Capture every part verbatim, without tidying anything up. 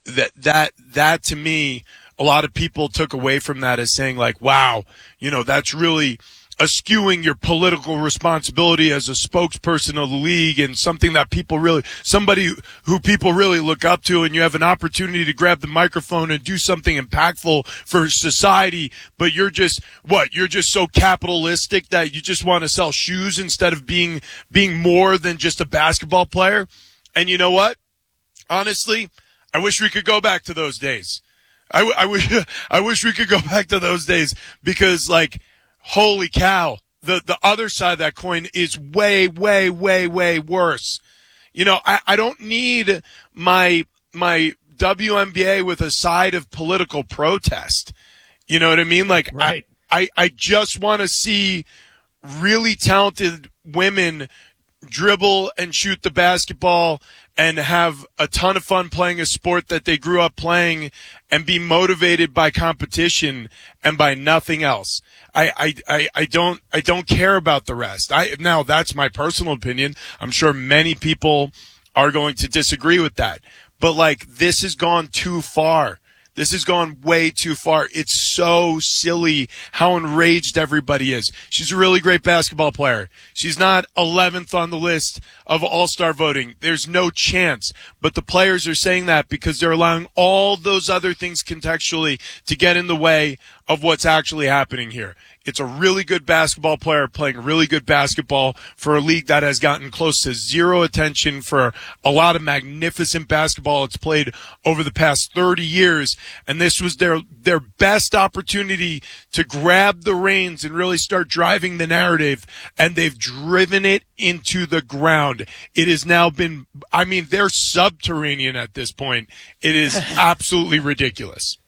that that that to me, a lot of people took away from that as saying like, wow, you know, that's really eschewing your political responsibility as a spokesperson of the league and something that people really, somebody who people really look up to, and you have an opportunity to grab the microphone and do something impactful for society, but you're just, what, you're just so capitalistic that you just want to sell shoes instead of being, being more than just a basketball player. And you know what? Honestly, I wish we could go back to those days. I, w- I wish, I wish we could go back to those days because, like, holy cow, the, the other side of that coin is way, way, way, way worse. You know, I, I don't need my, my W N B A with a side of political protest. You know what I mean? Like, right. I, I, I just want to see really talented women dribble and shoot the basketball and have a ton of fun playing a sport that they grew up playing and be motivated by competition and by nothing else. I, I, I, I don't, I don't care about the rest. I, now that's my personal opinion. I'm sure many people are going to disagree with that, but like, this has gone too far. This has gone way too far. It's so silly how enraged everybody is. She's a really great basketball player. She's not eleventh on the list of all-star voting. There's no chance. But the players are saying that because they're allowing all those other things contextually to get in the way of what's actually happening here. It's a really good basketball player playing really good basketball for a league that has gotten close to zero attention for a lot of magnificent basketball it's played over the past thirty years. And this was their, their best opportunity to grab the reins and really start driving the narrative. And they've driven it into the ground. It has now been, I mean, they're subterranean at this point. It is absolutely ridiculous.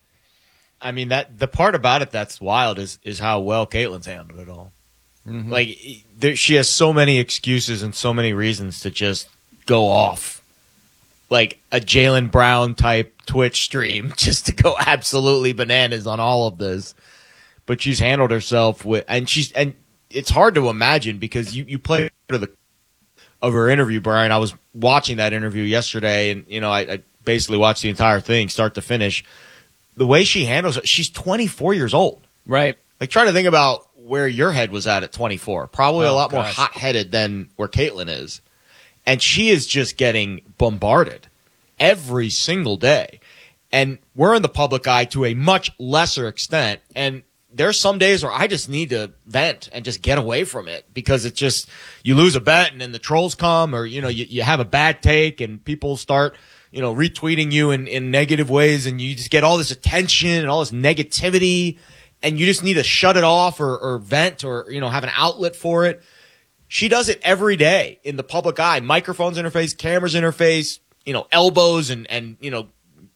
I mean, that the part about it that's wild is is how well Caitlin's handled it all. Mm-hmm. Like, there, she has so many excuses and so many reasons to just go off, like a Jaylen Brown type Twitch stream, just to go absolutely bananas on all of this. But she's handled herself with, and she's, and it's hard to imagine because you you play to the of her interview, Brian. I was watching that interview yesterday, and you know, I, I basically watched the entire thing, start to finish. The way she handles it, she's twenty-four years old. Right. Like, try to think about where your head was at at twenty-four. Probably oh, a lot gosh. more hot-headed than where Caitlin is. And she is just getting bombarded every single day. And we're in the public eye to a much lesser extent. And there's some days where I just need to vent and just get away from it because it's just, you lose a bet and then the trolls come, or, you know, you, you have a bad take and people start, you know, retweeting you in, in negative ways, and you just get all this attention and all this negativity, and you just need to shut it off or, or vent or, you know, have an outlet for it. She does it every day in the public eye. Microphones in her face, cameras in her face, you know, elbows and, and, you know,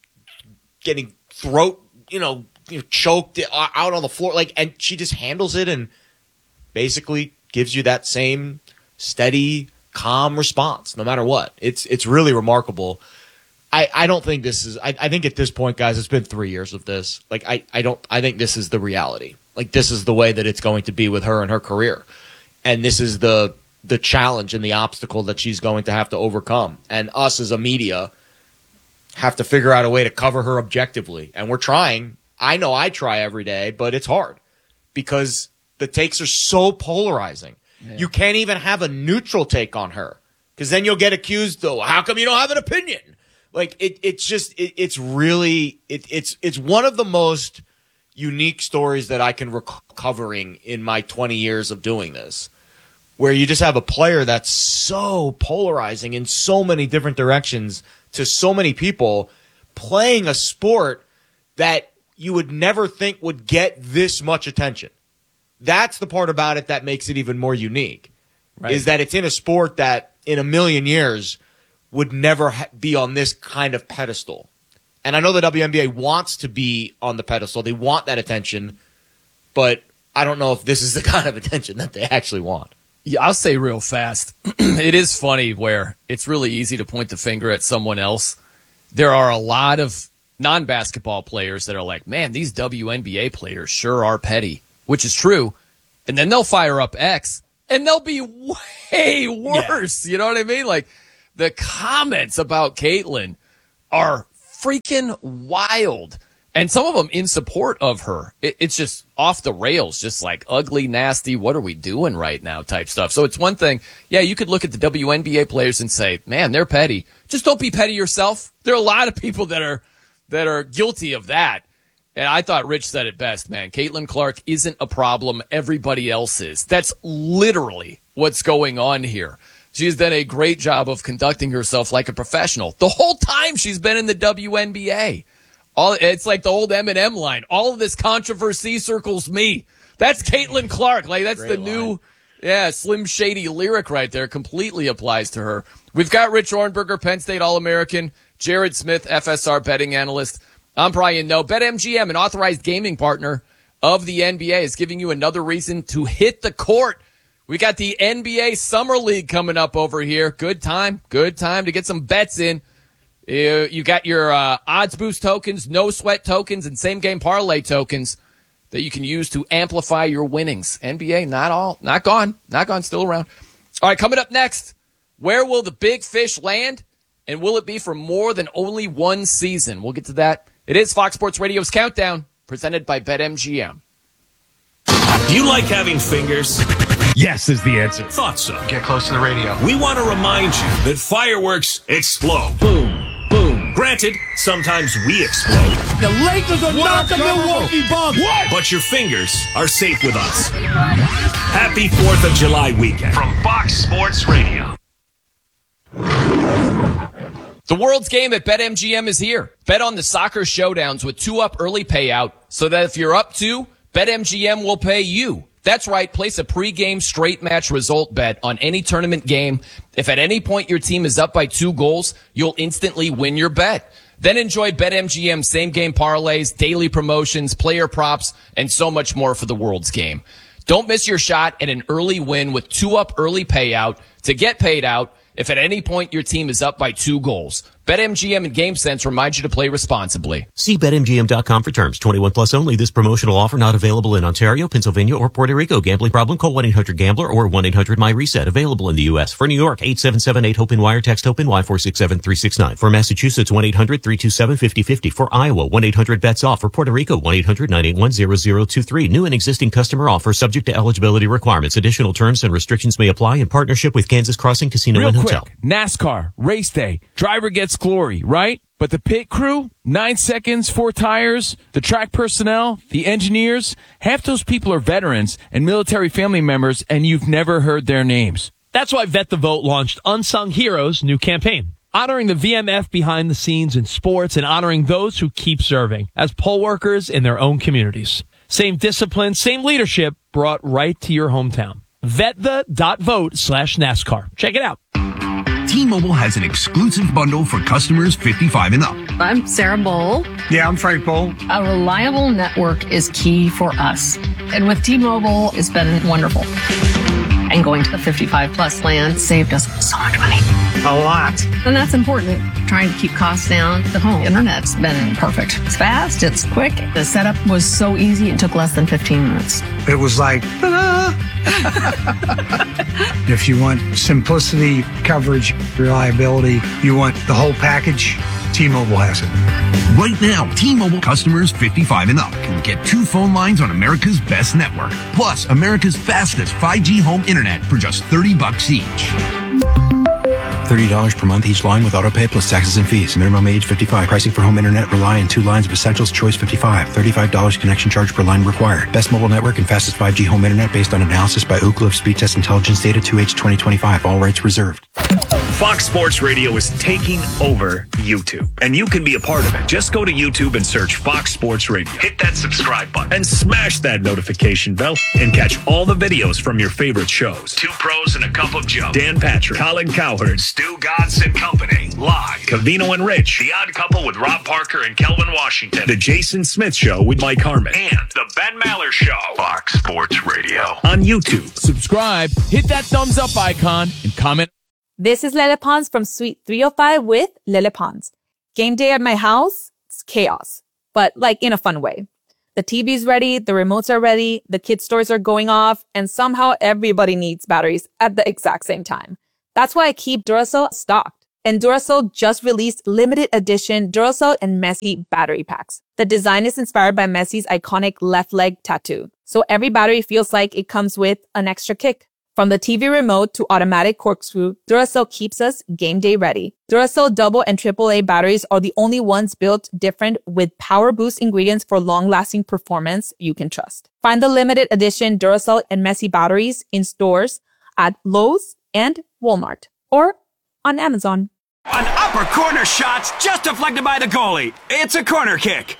getting throat, you know, you know, choked out on the floor. Like, and she just handles it and basically gives you that same steady, calm response no matter what. It's, it's really remarkable. I, I don't think this is, I, I think at this point, guys, it's been three years of this. Like, I, I don't, I think this is the reality. Like, this is the way that it's going to be with her and her career. And this is the, the challenge and the obstacle that she's going to have to overcome. And us as a media have to figure out a way to cover her objectively. And we're trying. I know I try every day, but it's hard because the takes are so polarizing. Yeah. You can't even have a neutral take on her because then you'll get accused, though. How come you don't have an opinion? Like, it, it's just, it, it's really, it, it's, it's one of the most unique stories that I can recall covering in my twenty years of doing this, where you just have a player that's so polarizing in so many different directions to so many people, playing a sport that you would never think would get this much attention. That's the part about it that makes it even more unique, right? Is that it's in a sport that in a million years would never ha- be on this kind of pedestal. And I know the W N B A wants to be on the pedestal. They want that attention, but I don't know if this is the kind of attention that they actually want. Yeah, I'll say real fast. It is funny where it's really easy to point the finger at someone else. There are a lot of non-basketball players that are like, man, these W N B A players sure are petty, which is true. And then they'll fire up X, and they'll be way worse. Yeah. You know what I mean? Like, the comments about Caitlin are freaking wild. And some of them in support of her. It, it's just off the rails, just like ugly, nasty, what are we doing right now type stuff. So it's one thing, yeah, you could look at the W N B A players and say, man, they're petty. Just don't be petty yourself. There are a lot of people that are that are guilty of that. And I thought Rich said it best, man. Caitlin Clark isn't a problem. Everybody else is. That's literally what's going on here. She's done a great job of conducting herself like a professional the whole time she's been in the W N B A. All it's like the old Eminem line. All of this controversy circles me. That's Caitlin Clark. Like that's Great the line. New, yeah, Slim Shady lyric right there. Completely applies to her. We've got Rich Ornberger, Penn State All-American, Jared Smith, F S R betting analyst. I'm Brian Noe. BetMGM, an authorized gaming partner of the N B A, is giving you another reason to hit the court. We got the N B A Summer League coming up over here. Good time, good time to get some bets in. You, you got your uh, odds boost tokens, no sweat tokens, and same game parlay tokens that you can use to amplify your winnings. N B A, not all, not gone, not gone, still around. All right, coming up next, where will the big fish land? And will it be for more than only one season? We'll get to that. It is Fox Sports Radio's Countdown, presented by BetMGM. Do you like having fingers? Yes is the answer. Thought so. Get close to the radio. We want to remind you that fireworks explode. Boom, boom. Granted, sometimes we explode. The Lakers are not the Milwaukee Bucks. What? But your fingers are safe with us. Happy fourth of July weekend from Fox Sports Radio. The world's game at BetMGM is here. Bet on the soccer showdowns with two-up early payout so that if you're up two, BetMGM will pay you. That's right. Place a pregame straight match result bet on any tournament game. If at any point your team is up by two goals, you'll instantly win your bet. Then enjoy BetMGM same-game parlays, daily promotions, player props, and so much more for the world's game. Don't miss your shot at an early win with two-up early payout to get paid out if at any point your team is up by two goals. BetMGM and GameSense remind you to play responsibly. See Bet M G M dot com for terms. twenty-one plus only. This promotional offer not available in Ontario, Pennsylvania, or Puerto Rico. Gambling problem? Call one eight hundred gambler or one eight hundred my reset. Available in the U S. For New York, eight seven seven eight HOPE wire. Text HOPE Y four six seven three six nine. For Massachusetts, one eight hundred three two seven five zero five zero. For Iowa, one eight hundred bets off. For Puerto Rico, one eight hundred nine eight one zero zero two three. New and existing customer offer subject to eligibility requirements. Additional terms and restrictions may apply in partnership with Kansas Crossing Casino Real and quick, Hotel. NASCAR, race day. Driver gets glory, right? But the pit crew, nine seconds, four tires, the track personnel, the engineers, half those people are veterans and military family members, and you've never heard their names. That's why Vet the Vote launched Unsung Heroes' new campaign, honoring the V M F behind the scenes in sports and honoring those who keep serving as poll workers in their own communities. Same discipline, same leadership brought right to your hometown. Vetthe.vote slash NASCAR. Check it out. T-Mobile has an exclusive bundle for customers fifty-five and up. I'm Sarah Bowl. Yeah, I'm Frank Bowl. A reliable network is key for us. And with T-Mobile, it's been wonderful. And going to the fifty-five plus plan saved us so much money. A lot. And that's important. Trying to keep costs down. The home internet's been perfect. It's fast. It's quick. The setup was so easy. It took less than fifteen minutes. It was like, ta-da! If you want simplicity, coverage, reliability, you want the whole package, T-Mobile has it. Right now, T-Mobile customers fifty-five and up can get two phone lines on America's best network, plus America's fastest five G home internet for just thirty bucks each. thirty dollars per month each line with autopay plus taxes and fees. Minimum age fifty-five. Pricing for home internet rely on two lines of Essentials Choice fifty-five. thirty-five dollars connection charge per line required. Best mobile network and fastest five G home internet based on analysis by Ookla of Speed Test Intelligence Data two H twenty twenty-five. All rights reserved. Fox Sports Radio is taking over YouTube, and you can be a part of it. Just go to YouTube and search Fox Sports Radio. Hit that subscribe button and smash that notification bell and catch all the videos from your favorite shows. Two Pros and a Cup of Joe. Dan Patrick, Colin Cowherd, Stu Godson Company, live. Cavino and Rich, The Odd Couple with Rob Parker and Kelvin Washington. The Jason Smith Show with Mike Harmon. And The Ben Maller Show. Fox Sports Radio on YouTube. Subscribe, hit that thumbs up icon, and comment. This is Lele Pons from Suite three oh five with Lele Pons. Game day at my house, it's chaos, but like in a fun way. The T V's ready, the remotes are ready, the kids' toys are going off, and somehow everybody needs batteries at the exact same time. That's why I keep Duracell stocked. And Duracell just released limited edition Duracell and Messi battery packs. The design is inspired by Messi's iconic left leg tattoo, so every battery feels like it comes with an extra kick. From the T V remote to automatic corkscrew, Duracell keeps us game day ready. Duracell double and triple A batteries are the only ones built different with power boost ingredients for long-lasting performance you can trust. Find the limited edition Duracell and Messi batteries in stores at Lowe's and Walmart or on Amazon. An upper corner shot's just deflected by the goalie. It's a corner kick.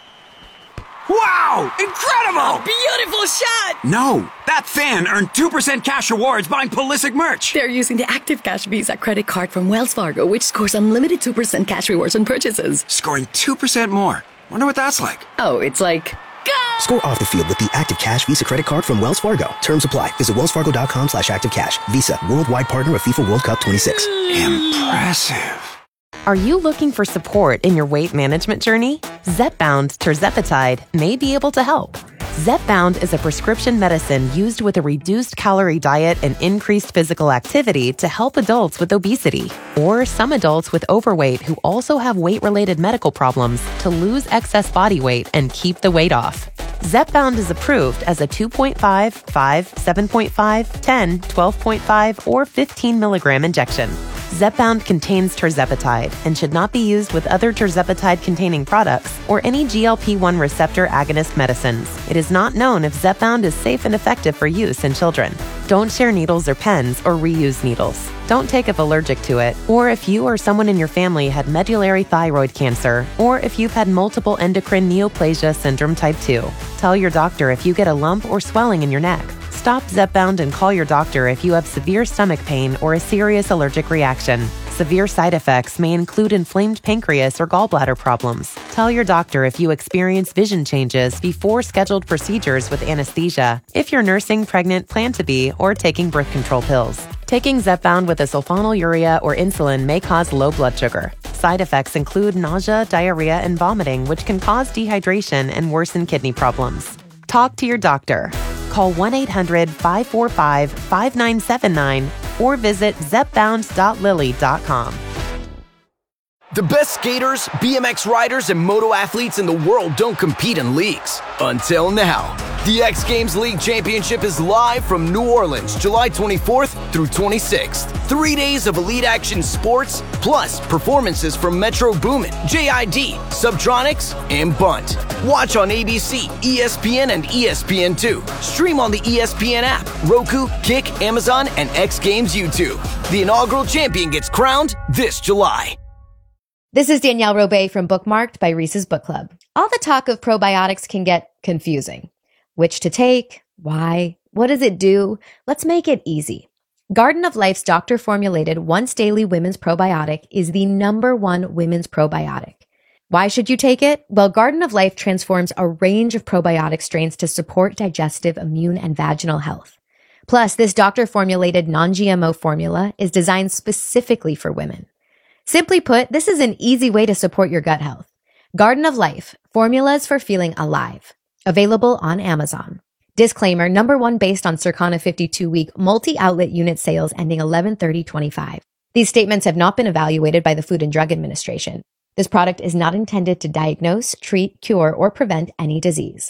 Wow! Incredible! A beautiful shot! No, that fan earned two percent cash rewards buying Pulisic merch. They're using the Active Cash Visa credit card from Wells Fargo, which scores unlimited two percent cash rewards on purchases. Scoring two percent more. Wonder what that's like. Oh, it's like... Go! Score off the field with the Active Cash Visa credit card from Wells Fargo. Terms apply. Visit wellsfargo.com slash active cash. Visa, worldwide partner of FIFA World Cup twenty-six. Impressive. Are you looking for support in your weight management journey? Zepbound Tirzepatide may be able to help. Zepbound is a prescription medicine used with a reduced calorie diet and increased physical activity to help adults with obesity or some adults with overweight who also have weight-related medical problems to lose excess body weight and keep the weight off. Zepbound is approved as a two point five, five, seven point five, ten, twelve point five, or fifteen milligram injection. Zepbound contains tirzepatide and should not be used with other tirzepatide-containing products or any G L P one receptor agonist medicines. It is not known if Zepbound is safe and effective for use in children. Don't share needles or pens or reuse needles. Don't take if allergic to it, or if you or someone in your family had medullary thyroid cancer, or if you've had multiple endocrine neoplasia syndrome type two. Tell your doctor if you get a lump or swelling in your neck. Stop Zepbound and call your doctor if you have severe stomach pain or a serious allergic reaction. Severe side effects may include inflamed pancreas or gallbladder problems. Tell your doctor if you experience vision changes before scheduled procedures with anesthesia, if you're nursing, pregnant, plan to be, or taking birth control pills. Taking Zepbound with a sulfonylurea or insulin may cause low blood sugar. Side effects include nausea, diarrhea, and vomiting, which can cause dehydration and worsen kidney problems. Talk to your doctor. Call one eight hundred, five four five, five nine seven nine or visit zepbound dot lilly dot com. The best skaters, B M X riders, and moto athletes in the world don't compete in leagues. Until now. The X Games League Championship is live from New Orleans, July twenty-fourth through twenty-sixth. Three days of elite action sports, plus performances from Metro Boomin, J I D, Subtronics, and Bunt. Watch on A B C, E S P N, and E S P N two. Stream on the E S P N app, Roku, Kick, Amazon, and X Games YouTube. The inaugural champion gets crowned this July. This is Danielle Robay from Bookmarked by Reese's Book Club. All the talk of probiotics can get confusing. Which to take? Why? What does it do? Let's make it easy. Garden of Life's doctor-formulated once-daily women's probiotic is the number one women's probiotic. Why should you take it? Well, Garden of Life transforms a range of probiotic strains to support digestive, immune, and vaginal health. Plus, this doctor-formulated non-G M O formula is designed specifically for women. Simply put, this is an easy way to support your gut health. Garden of Life, formulas for feeling alive. Available on Amazon. Disclaimer, number one based on Circana fifty-two week multi-outlet unit sales ending eleven thirty twenty-five. These statements have not been evaluated by the Food and Drug Administration. This product is not intended to diagnose, treat, cure, or prevent any disease.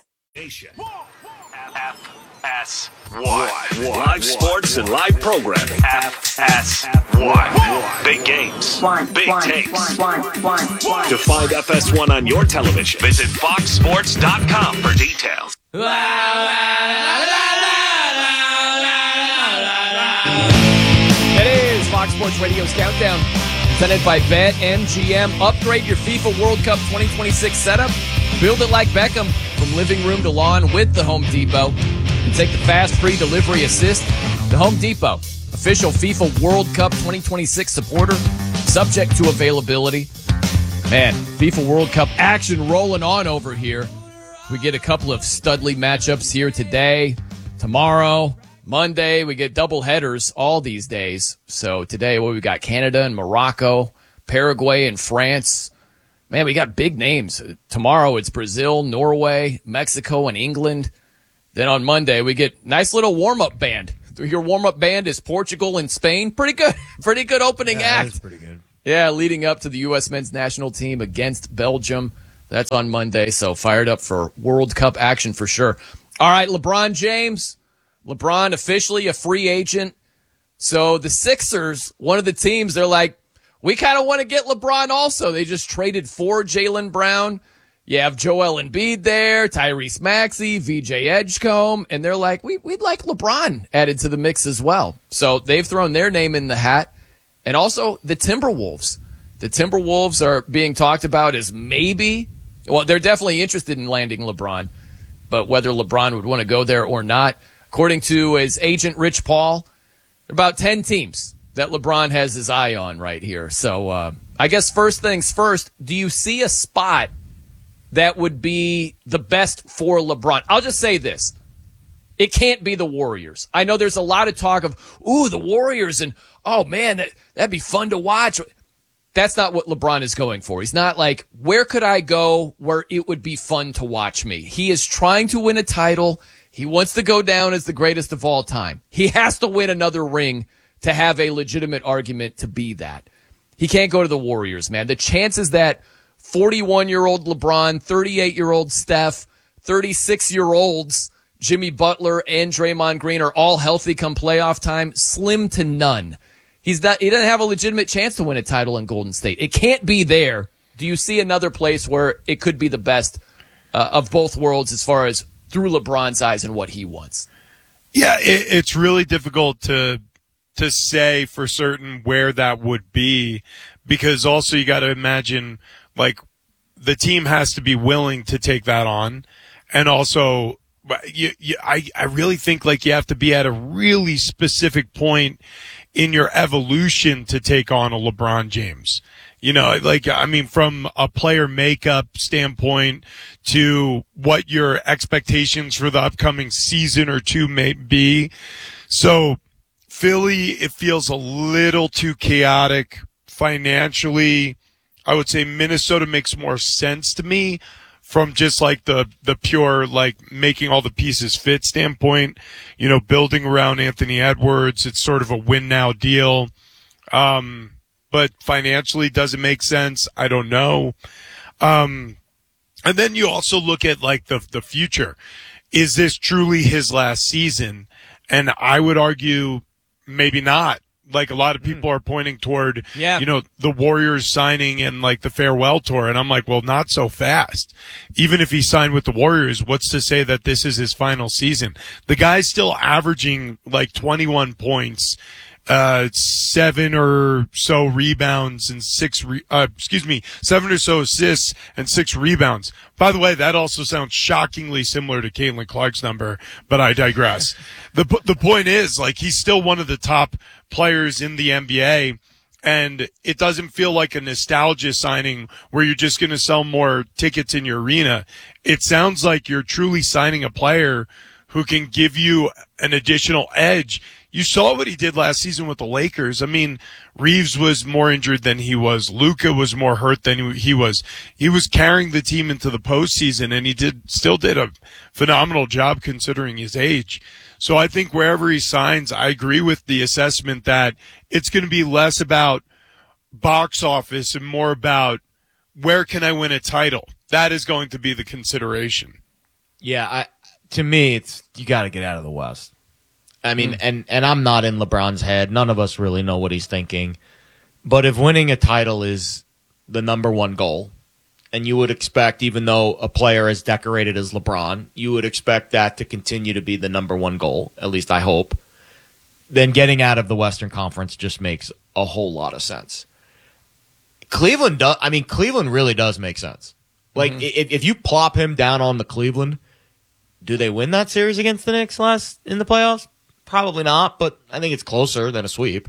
F S one. Live sports and live programming. F S one. Big games. Big takes. To find F S one on your television, visit fox sports dot com for details. It is Fox Sports Radio's Countdown, presented by BetMGM. Upgrade your FIFA World Cup twenty twenty-six setup. Build it like Beckham, from living room to lawn with the Home Depot. And take the fast free delivery assist. The Home Depot, official FIFA World Cup twenty twenty-six supporter, subject to availability. Man, FIFA World Cup action rolling on over here. We get a couple of Studley matchups here today, tomorrow, Monday. We get double headers all these days. So today, well, we got Canada and Morocco, Paraguay and France. Man, we got big names. Tomorrow it's Brazil, Norway, Mexico, and England. Then on Monday, we get nice little warm-up band. Your warm-up band is Portugal and Spain. Pretty good. Pretty good opening yeah, act. That is pretty good. Yeah, leading up to the U S men's national team against Belgium. That's on Monday, so fired up for World Cup action for sure. All right, LeBron James. LeBron officially a free agent. So the Sixers, one of the teams, they're like, we kind of want to get LeBron also. They just traded for Jaylen Brown. You have Joel Embiid there, Tyrese Maxey, V J Edgecombe, and they're like, we, we'd like LeBron added to the mix as well. So they've thrown their name in the hat. And also the Timberwolves. The Timberwolves are being talked about as maybe, well, they're definitely interested in landing LeBron, but whether LeBron would want to go there or not, according to his agent, Rich Paul, about ten teams that LeBron has his eye on right here. So uh, I guess first things first, do you see a spot that would be the best for LeBron? I'll just say this. It can't be the Warriors. I know there's a lot of talk of, ooh, the Warriors, and, oh, man, that, that'd be fun to watch. That's not what LeBron is going for. He's not like, where could I go where it would be fun to watch me? He is trying to win a title. He wants to go down as the greatest of all time. He has to win another ring to have a legitimate argument to be that. He can't go to the Warriors, man. The chances that forty-one-year-old LeBron, thirty-eight-year-old Steph, thirty-six-year-olds Jimmy Butler and Draymond Green are all healthy come playoff time, slim to none. He's not, he doesn't have a legitimate chance to win a title in Golden State. It can't be there. Do you see another place where it could be the best uh, of both worlds as far as through LeBron's eyes and what he wants? Yeah, it, it's really difficult to to say for certain where that would be, because also you got to imagine, like, the team has to be willing to take that on, and also you, you, I, I really think like you have to be at a really specific point in your evolution to take on a LeBron James. You know, like, I mean, from a player makeup standpoint to what your expectations for the upcoming season or two may be. So Philly, it feels a little too chaotic financially. I would say Minnesota makes more sense to me from just like the, the pure, like, making all the pieces fit standpoint, you know, building around Anthony Edwards. It's sort of a win now deal. Um, but financially, does it make sense? I don't know. Um, and then you also look at like the, the future. Is this truly his last season? And I would argue maybe not. Like, a lot of people are pointing toward, yeah. you know, the Warriors signing and like the farewell tour. And I'm like, well, not so fast. Even if he signed with the Warriors, what's to say that this is his final season? The guy's still averaging like twenty-one points, uh, seven or so rebounds and six, re- uh, excuse me, seven or so assists and six rebounds. By the way, that also sounds shockingly similar to Caitlin Clark's number, but I digress. the The point is, like, he's still one of the top players in the N B A, and it doesn't feel like a nostalgia signing where you're just going to sell more tickets in your arena. It sounds like you're truly signing a player who can give you an additional edge. You saw what he did last season with the Lakers. I mean, Reeves was more injured than he was. Luka was more hurt than he was. He was carrying the team into the postseason, and he did still did a phenomenal job considering his age. So I think wherever he signs, I agree with the assessment that it's going to be less about box office and more about where can I win a title. That is going to be the consideration. Yeah, I, to me, it's you got to get out of the West. I mean, mm. and, and I'm not in LeBron's head. None of us really know what he's thinking. But if winning a title is the number one goal, and you would expect, even though a player as decorated as LeBron, you would expect that to continue to be the number one goal, at least I hope, then getting out of the Western Conference just makes a whole lot of sense. Cleveland does, I mean, Cleveland really does make sense. Like, mm-hmm. if, if you plop him down on the Cleveland, do they win that series against the Knicks last in the playoffs? Probably not, but I think it's closer than a sweep.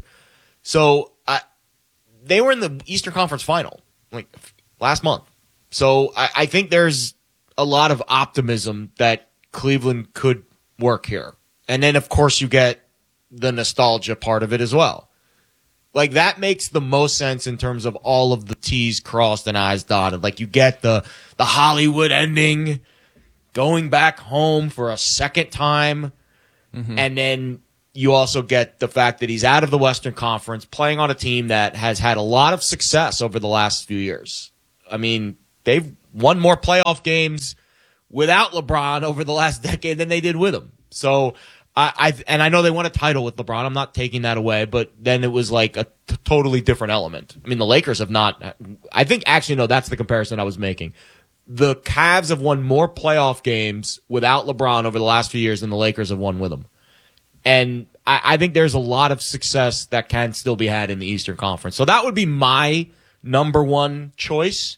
So I, they were in the Eastern Conference Final like last month. So I, I think there's a lot of optimism that Cleveland could work here. And then, of course, you get the nostalgia part of it as well. Like, that makes the most sense in terms of all of the T's crossed and I's dotted. Like, you get the the Hollywood ending, going back home for a second time. Mm-hmm. And then you also get the fact that he's out of the Western Conference, playing on a team that has had a lot of success over the last few years. I mean, they've won more playoff games without LeBron over the last decade than they did with him. So, I, I and I know they won a title with LeBron. I'm not taking that away, but then it was like a t- totally different element. I mean, the Lakers have not. I think actually, no, that's the comparison I was making. The Cavs have won more playoff games without LeBron over the last few years than the Lakers have won with him. And I, I think there's a lot of success that can still be had in the Eastern Conference. So that would be my number one choice.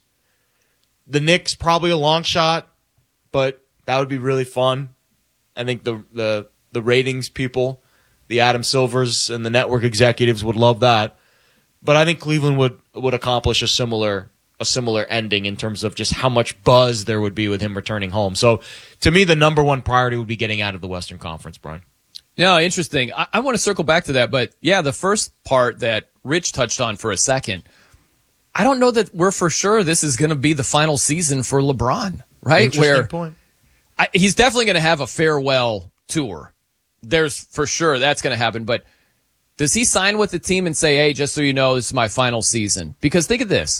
The Knicks, probably a long shot, but that would be really fun. I think the the the ratings people, the Adam Silvers and the network executives would love that. But I think Cleveland would, would accomplish a similar a similar ending in terms of just how much buzz there would be with him returning home. So to me, the number one priority would be getting out of the Western Conference, Brian. No, interesting. I, I want to circle back to that, but yeah, the first part that Rich touched on for a second, I don't know that we're for sure this is going to be the final season for LeBron, right? Interesting Where point. I, he's definitely going to have a farewell tour. There's for sure that's going to happen, but does he sign with the team and say, hey, just so you know, this is my final season? Because think of this.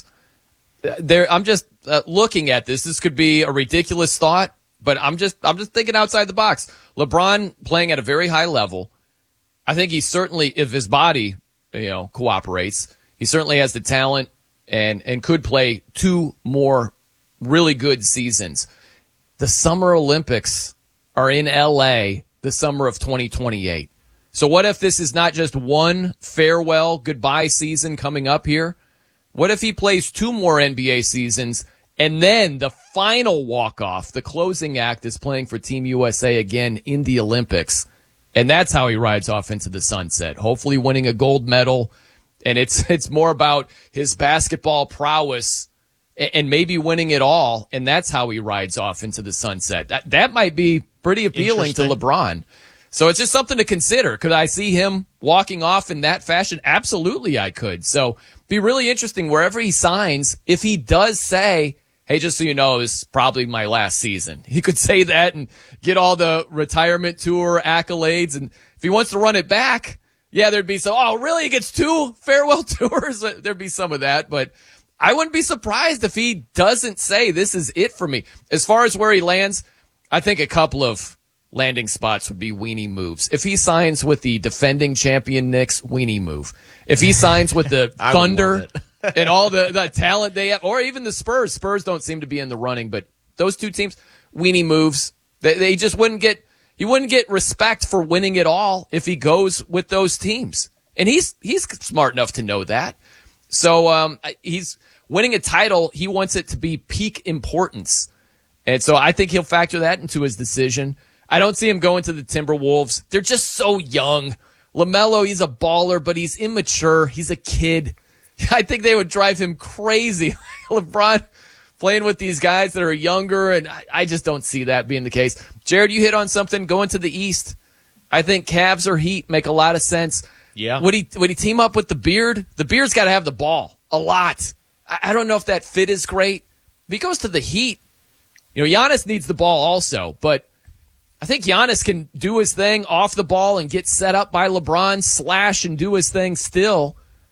There, I'm just uh, looking at this. This could be a ridiculous thought, but I'm just I'm just thinking outside the box. LeBron playing at a very high level. I think he certainly, if his body, you know, cooperates, he certainly has the talent and and could play two more really good seasons. The Summer Olympics are in L A the summer of twenty twenty-eight. So what if this is not just one farewell goodbye season coming up here? What if he plays two more N B A seasons and then the final walk-off, the closing act, is playing for Team U S A again in the Olympics? And that's how he rides off into the sunset, hopefully winning a gold medal. And it's it's more about his basketball prowess and maybe winning it all, and that's how he rides off into the sunset. That that might be pretty appealing to LeBron. So it's just something to consider. Could I see him walking off in that fashion? Absolutely, I could. So be really interesting wherever he signs. If he does say, hey, just so you know, this is probably my last season, he could say that and get all the retirement tour accolades. And if he wants to run it back, yeah, there'd be some, oh, really? He gets two farewell tours? There'd be some of that. But I wouldn't be surprised if he doesn't say this is it for me. As far as where he lands, I think a couple of landing spots would be weenie moves. If he signs with the defending champion Knicks, weenie move. If he signs with the Thunder and all the, the talent they have, or even the Spurs. Spurs don't seem to be in the running, but those two teams, weenie moves. They, they just wouldn't get, he wouldn't get respect for winning it all if he goes with those teams. And he's, he's smart enough to know that. So, um, he's winning a title. He wants it to be peak importance. And so I think he'll factor that into his decision. I don't see him going to the Timberwolves. They're just so young. LaMelo, he's a baller, but he's immature. He's a kid. I think they would drive him crazy. LeBron playing with these guys that are younger, and I, I just don't see that being the case. Jared, you hit on something going to the East. I think Cavs or Heat make a lot of sense. Yeah. Would he, would he team up with the Beard? The Beard's got to have the ball a lot. I, I don't know if that fit is great. If he goes to the Heat, you know, Giannis needs the ball also, but I think Giannis can do his thing off the ball and get set up by LeBron, slash and do his thing still.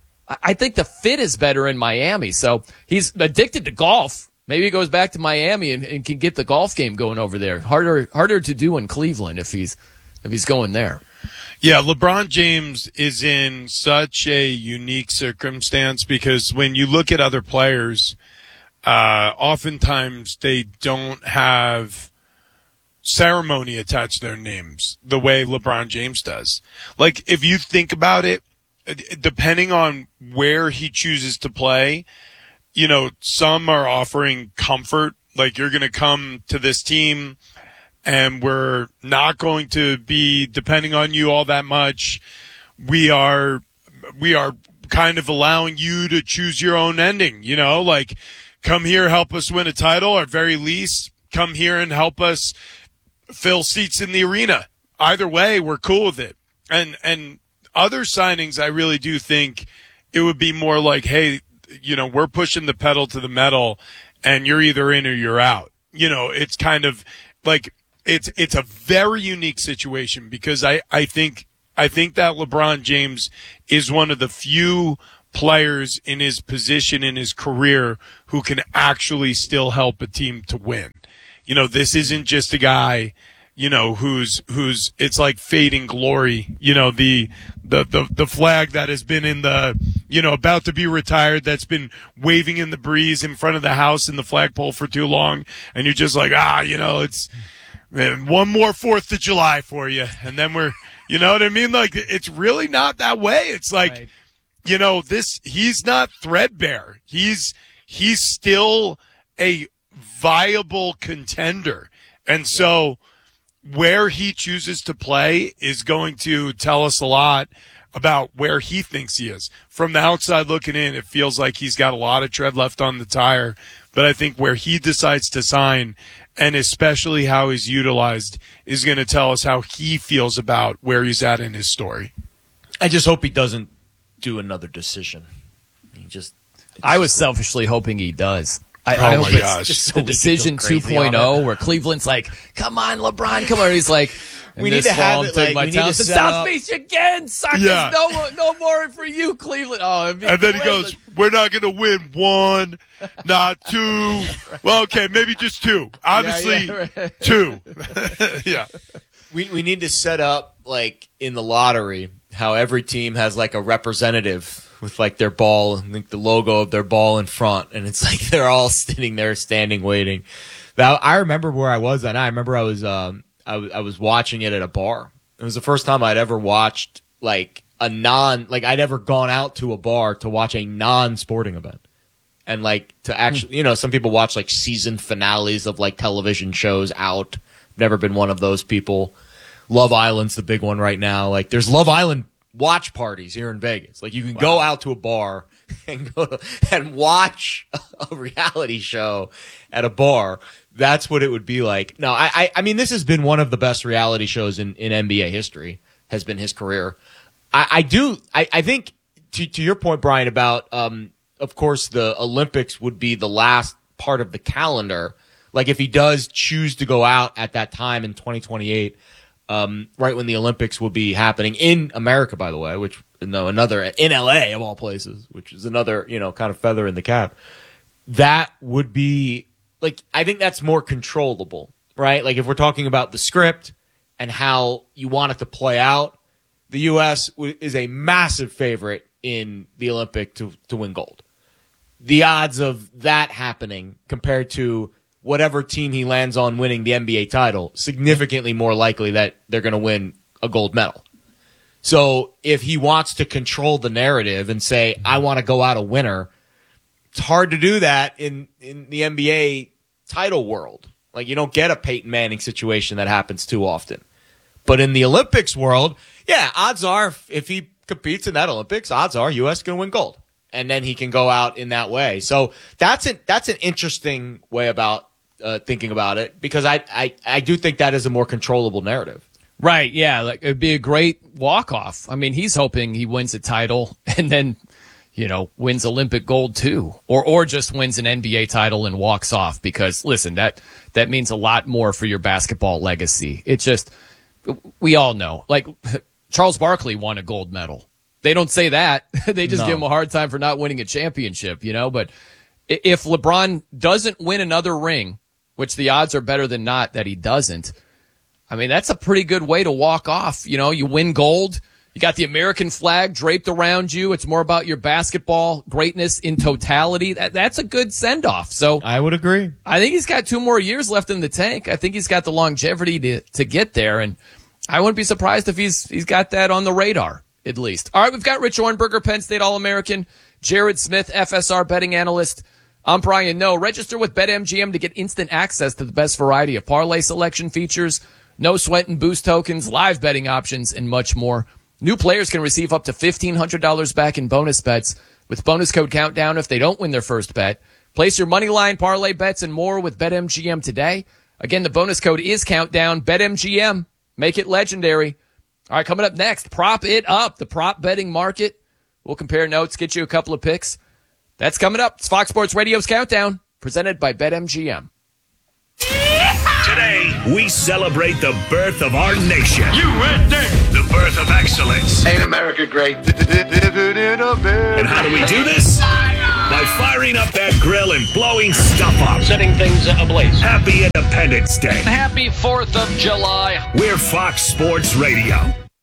I think the fit is better in Miami. So he's addicted to golf. Maybe he goes back to Miami and, and can get the golf game going over there. Harder harder to do in Cleveland if he's if he's going there. Yeah, LeBron James is in such a unique circumstance because when you look at other players, uh, oftentimes they don't have ceremony attached to their names the way LeBron James does. Like, if you think about it, depending on where he chooses to play, you know, some are offering comfort, like you're going to come to this team and we're not going to be depending on you all that much. We are, we are kind of allowing you to choose your own ending, you know, like come here, help us win a title, or at very least come here and help us fill seats in the arena. Either way, we're cool with it. And, and other signings, I really do think it would be more like, hey, you know, we're pushing the pedal to the metal and you're either in or you're out. You know, it's kind of like, it's, it's a very unique situation because I, I think I think that LeBron James is one of the few players in his position in his career who can actually still help a team to win. You know, this isn't just a guy, you know, who's, who's, it's like fading glory, you know, the, the, the, the flag that has been in the, you know, about to be retired, that's been waving in the breeze in front of the house in the flagpole for too long. And you're just like, ah, you know, it's man, one more fourth of July for you. And then we're, you know what I mean? Like, it's really not that way. It's like, right. you know, this, he's not threadbare. He's, he's still a viable contender. And so, where he chooses to play is going to tell us a lot about where he thinks he is. From the outside looking in, it feels like he's got a lot of tread left on the tire. But I think where he decides to sign, and especially how he's utilized, is going to tell us how he feels about where he's at in his story. I just hope he doesn't do another decision. He just. I was selfishly hoping he does. I, oh I my hope gosh. it's the decision two point oh where Cleveland's like, come on, LeBron, come on. He's like, we need to have it, like, my we need to to set South up. Beach again, suckers. Yeah. No, no more for you, Cleveland. Oh, it'd be And then he great. goes, we're not going to win one, not two. Well, okay, maybe just two. Obviously, Yeah, yeah, right. two. yeah. We we need to set up, like, in the lottery, how every team has, like, a representative with, like, their ball, like, the logo of their ball in front. And it's like they're all sitting there, standing, waiting. Now, I remember where I was that night. I remember I was, um, I, w- I was watching it at a bar. It was the first time I'd ever watched, like, a non, like, I'd ever gone out to a bar to watch a non-sporting event. And, like, to actually, you know, some people watch, like, season finales of, like, television shows out. Never been one of those people. Love Island's the big one right now. Like, there's Love Island watch parties here in Vegas. Like, you can wow. go out to a bar and go to, and watch a reality show at a bar. That's what it would be like. No, I, I, I mean, this has been one of the best reality shows in, in N B A history, has been his career. I, I do, I, I think, to, to your point, Brian, about, um, of course, the Olympics would be the last part of the calendar. Like, if he does choose to go out at that time in twenty twenty-eight, Um, right when the Olympics will be happening in America, by the way, which, no, another, in L A of all places, which is another, you know, kind of feather in the cap. That would be, like, I think that's more controllable, right? Like, if we're talking about the script and how you want it to play out, the U S w- is a massive favorite in the Olympic to, to win gold. The odds of that happening compared to whatever team he lands on winning the N B A title, significantly more likely that they're going to win a gold medal. So if he wants to control the narrative and say, I want to go out a winner, it's hard to do that in, in the N B A title world. Like, you don't get a Peyton Manning situation that happens too often. But in the Olympics world, yeah, odds are if, if he competes in that Olympics, odds are U S going to win gold. And then he can go out in that way. So that's an, that's an interesting way about Uh, thinking about it, because I, I, I do think that is a more controllable narrative. Right, yeah. Like, it'd be a great walk-off. I mean, he's hoping he wins a title and then, you know, wins Olympic gold too. Or or just wins an N B A title and walks off, because, listen, that, that means a lot more for your basketball legacy. It's just, we all know. Like, Charles Barkley won a gold medal. They don't say that. They just No. give him a hard time for not winning a championship, you know? But if LeBron doesn't win another ring, which the odds are better than not that he doesn't, I mean, that's a pretty good way to walk off. You know, you win gold. You got the American flag draped around you. It's more about your basketball greatness in totality. That That's a good send-off. So I would agree. I think he's got two more years left in the tank. I think he's got the longevity to, to get there. And I wouldn't be surprised if he's he's got that on the radar, at least. All right, we've got Rich Ornberger, Penn State All-American, Jared Smith, F S R betting analyst. I'm Brian Noe. Register with BetMGM to get instant access to the best variety of parlay selection features, no sweat and boost tokens, live betting options, and much more. New players can receive up to fifteen hundred dollars back in bonus bets with bonus code Countdown if they don't win their first bet. Place your money line, parlay bets, and more with BetMGM today. Again, the bonus code is Countdown. BetMGM. Make it legendary. All right, coming up next, prop it up, the prop betting market. We'll compare notes, get you a couple of picks. That's coming up. It's Fox Sports Radio's Countdown, presented by BetMGM. Take Today, we celebrate the birth of our nation. U S A! The birth of excellence. Ain't America great? And how do we do this? By firing up that grill and blowing stuff up. Setting things ablaze. Happy Independence Day. Happy fourth of July. We're Fox Sports Radio.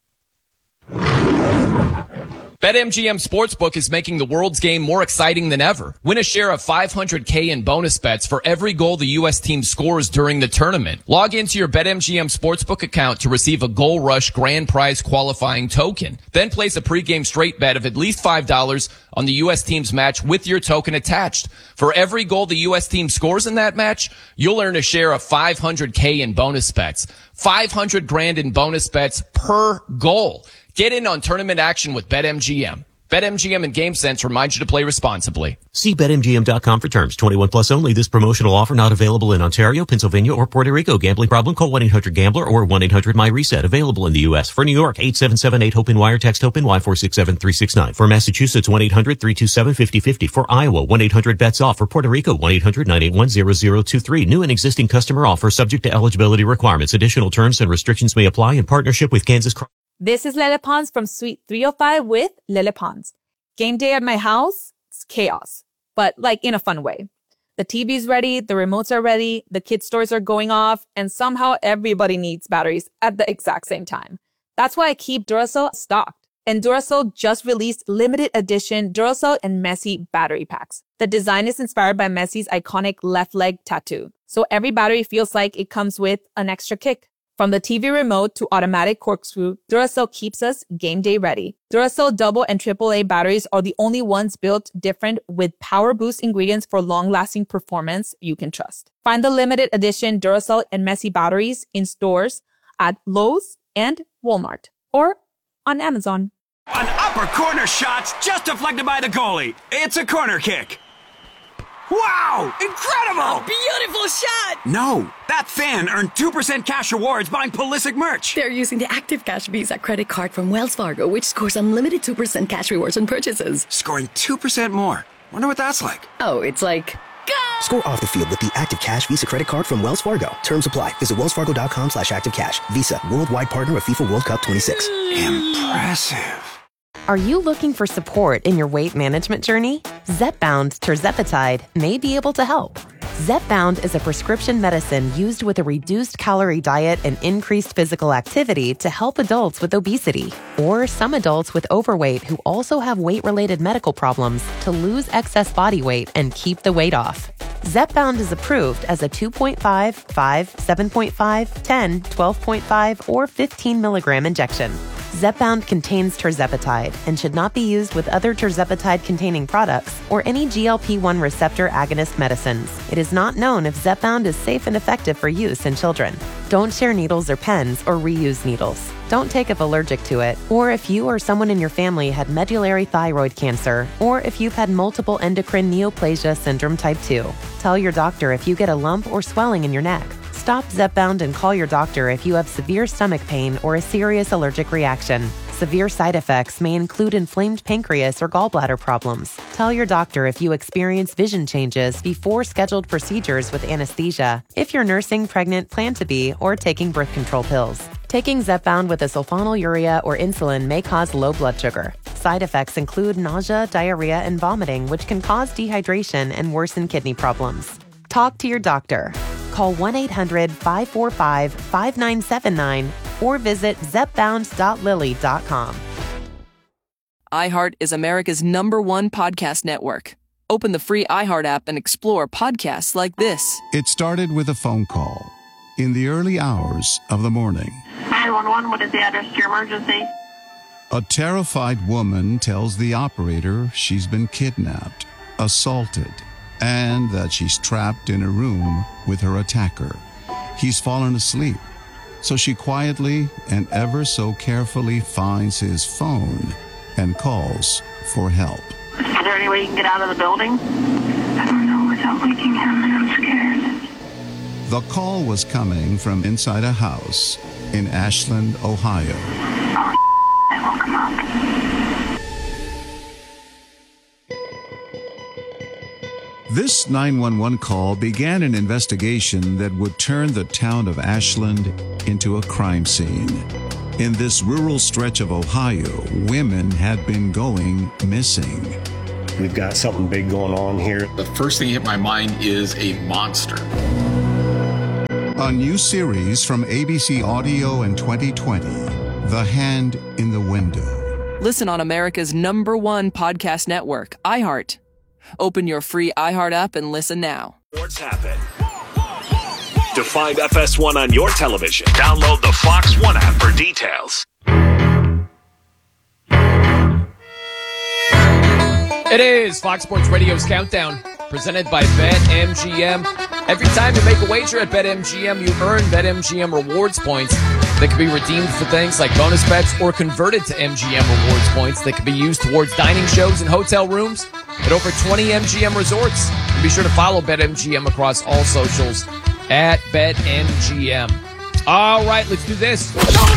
BetMGM Sportsbook is making the world's game more exciting than ever. Win a share of five hundred K in bonus bets for every goal the U S team scores during the tournament. Log into your BetMGM Sportsbook account to receive a Goal Rush grand prize qualifying token. Then place a pregame straight bet of at least five dollars on the U S team's match with your token attached. For every goal the U S team scores in that match, you'll earn a share of five hundred K in bonus bets. five hundred grand in bonus bets per goal. Get in on tournament action with BetMGM. BetMGM and GameSense remind you to play responsibly. See Bet M G M dot com for terms. twenty-one plus only. This promotional offer not available in Ontario, Pennsylvania, or Puerto Rico. Gambling problem? Call one eight hundred gambler or one eight hundred my reset. Available in the U S. For New York, eight seven seven eight HOPE wire. Text HOPE Y four six seven three six nine. For Massachusetts, one eight hundred three two seven five zero five zero. For Iowa, one eight hundred bets off. For Puerto Rico, one eight hundred nine eight one zero zero two three. New and existing customer offer subject to eligibility requirements. Additional terms and restrictions may apply in partnership with Kansas. This is Lele Pons from Suite three oh five with Lele Pons. Game day at my house, it's chaos, but like in a fun way. The T V's ready, the remotes are ready, the kid stores are going off, and somehow everybody needs batteries at the exact same time. That's why I keep Duracell stocked. And Duracell just released limited edition Duracell and Messi battery packs. The design is inspired by Messi's iconic left leg tattoo. So every battery feels like it comes with an extra kick. From the T V remote to automatic corkscrew, Duracell keeps us game day ready. Duracell double and triple A batteries are the only ones built different with power boost ingredients for long-lasting performance you can trust. Find the limited edition Duracell and Messi batteries in stores at Lowe's and Walmart or on Amazon. An upper corner shot just deflected by the goalie. It's a corner kick. Wow! Incredible! A beautiful shot! No, that fan earned two percent cash rewards buying Pulisic merch. They're using the Active Cash Visa credit card from Wells Fargo, which scores unlimited two percent cash rewards on purchases. Scoring two percent more. Wonder what that's like. Oh, it's like... Go! Score off the field with the Active Cash Visa credit card from Wells Fargo. Terms apply. Visit wellsfargo.com slash activecash. Visa, worldwide partner of FIFA World Cup twenty-six. Impressive. Are you looking for support in your weight management journey? Zepbound tirzepatide may be able to help. Zepbound is a prescription medicine used with a reduced calorie diet and increased physical activity to help adults with obesity or some adults with overweight who also have weight-related medical problems to lose excess body weight and keep the weight off. Zepbound is approved as a two point five, five, seven point five, ten, twelve point five, or fifteen milligram injection. Zepbound contains tirzepatide and should not be used with other tirzepatide-containing products or any G L P one receptor agonist medicines. It is not known if Zepbound is safe and effective for use in children. Don't share needles or pens or reuse needles. Don't take if allergic to it, or if you or someone in your family had medullary thyroid cancer, or if you've had multiple endocrine neoplasia syndrome type two. Tell your doctor if you get a lump or swelling in your neck. Stop Zepbound and call your doctor if you have severe stomach pain or a serious allergic reaction. Severe side effects may include inflamed pancreas or gallbladder problems. Tell your doctor if you experience vision changes before scheduled procedures with anesthesia, if you're nursing, pregnant, plan to be, or taking birth control pills. Taking Zepbound with a sulfonylurea or insulin may cause low blood sugar. Side effects include nausea, diarrhea, and vomiting, which can cause dehydration and worsen kidney problems. Talk to your doctor. Call one eight hundred, five four five, five nine seven nine or visit zepbound dot lilly dot com. iHeart is America's number one podcast network. Open the free iHeart app and explore podcasts like this. It started with a phone call in the early hours of the morning. nine one one, what is the address to your emergency? A terrified woman tells the operator she's been kidnapped, assaulted, and that she's trapped in a room with her attacker. He's fallen asleep, so she quietly and ever so carefully finds his phone and calls for help. Is there any way you can get out of the building? I don't know without waking him, and I'm scared. The call was coming from inside a house in Ashland, Ohio. Oh, I woke him up. This nine one one call began an investigation that would turn the town of Ashland into a crime scene. In this rural stretch of Ohio, women had been going missing. We've got something big going on here. The first thing that hit my mind is a monster. A new series from A B C Audio in twenty twenty, The Hand in the Window. Listen on America's number one podcast network, iHeart. Open your free iHeart app and listen now. Sports happen. To find F S one on your television, download the Fox One app for details. It is Fox Sports Radio's Countdown, presented by BetMGM. Every time you make a wager at BetMGM, you earn BetMGM rewards points that can be redeemed for things like bonus bets or converted to M G M rewards points that can be used towards dining shows and hotel rooms at over twenty M G M resorts. And be sure to follow BetMGM across all socials at BetMGM. All right, let's do this.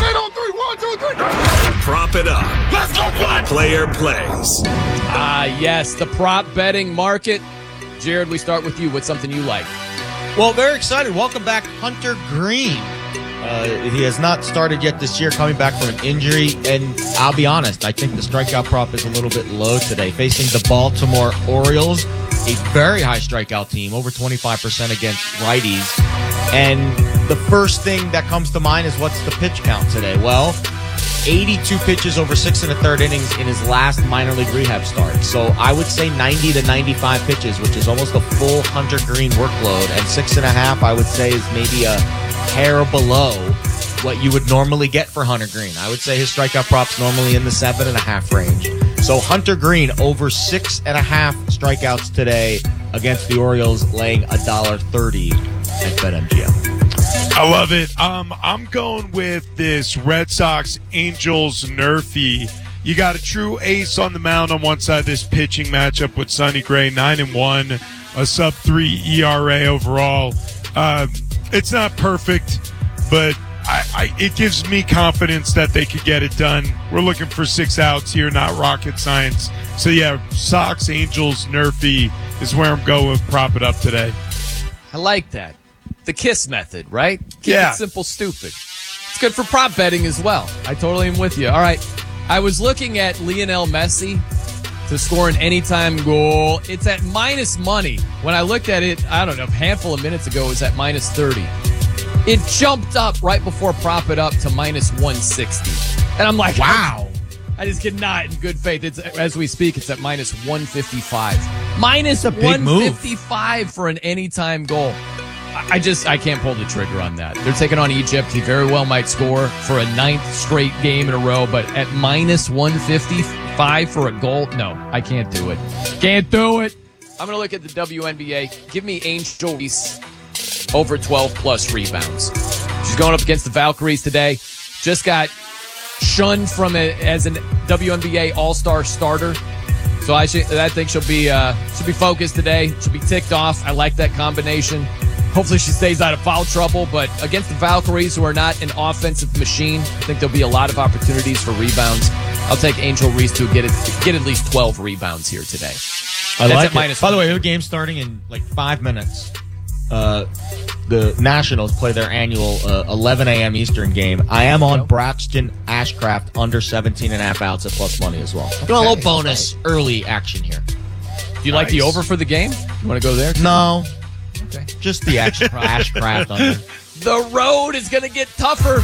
Prop it up. Let's go play. Player plays. Ah, yes, the prop betting market. Jared, we start with you. What's something you like? Well, very excited. Welcome back, Hunter Green. Uh, he has not started yet this year, coming back from an injury. And I'll be honest, I think the strikeout prop is a little bit low today. Facing the Baltimore Orioles, a very high strikeout team, over twenty-five percent against righties. And the first thing that comes to mind is, what's the pitch count today? Well, eighty-two pitches over six and a third innings in his last minor league rehab start. So I would say ninety to ninety-five pitches, which is almost a full Hunter Green workload. And six and a half, I would say, is maybe a hair below what you would normally get for Hunter Green. I would say his strikeout prop's normally in the seven and a half range. So Hunter Green over six and a half strikeouts today against the Orioles, laying a dollar thirty at BetMGM. I love it. Um, I'm going with this Red Sox Angels Nerfy. You got a true ace on the mound on one side of this pitching matchup with Sonny Gray, nine and one, a sub three E R A overall. Uh, it's not perfect, but I, I, it gives me confidence that they could get it done. We're looking for six outs here, not rocket science. So yeah, Sox Angels Nerfy is where I'm going with prop it up today. I like that. The KISS method, right? Keep Yeah. it simple, stupid. It's good for prop betting as well. I totally am with you. All right. I was looking at Lionel Messi to score an anytime goal. It's at minus money. When I looked at it, I don't know, a handful of minutes ago, it was at minus thirty. It jumped up right before prop it up to minus one sixty. And I'm like, wow. I just cannot, in good faith. It's, as we speak, it's at minus one fifty-five. Minus one fifty-five for an anytime goal. I just, I can't pull the trigger on that. They're taking on Egypt. He very well might score for a ninth straight game in a row, but at minus one fifty-five for a goal, no, I can't do it. Can't do it. I'm going to look at the W N B A. Give me Angel Reese over twelve plus rebounds. She's going up against the Valkyries today. Just got shunned from it as an W N B A All-Star starter. So I, should, I think she'll be, uh, she'll be focused today. She'll be ticked off. I like that combination. Hopefully she stays out of foul trouble, but against the Valkyries, who are not an offensive machine, I think there'll be a lot of opportunities for rebounds. I'll take Angel Reese to get it, get at least twelve rebounds here today. I That's like at it. minus By the one. way, we have a game starting in like five minutes. Uh, the Nationals play their annual uh, eleven a.m. Eastern game. I am on Braxton Ashcraft under seventeen and a half outs at plus money as well. Doing a little bonus early action here. Do you like the over for the game? You want to go there? too? No. Okay. Just the Ashcraft, Ashcraft under. The road is going to get tougher.